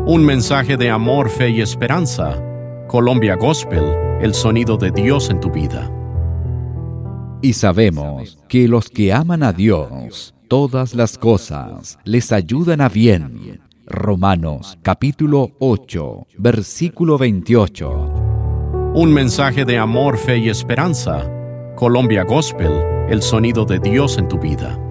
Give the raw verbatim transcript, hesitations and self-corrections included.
Un mensaje de amor, fe y esperanza. Colombia Gospel, el sonido de Dios en tu vida. Y sabemos que los que aman a Dios, todas las cosas les ayudan a bien. Romanos capítulo ocho, versículo veintiocho. Un mensaje de amor, fe y esperanza. Colombia Gospel, el sonido de Dios en tu vida.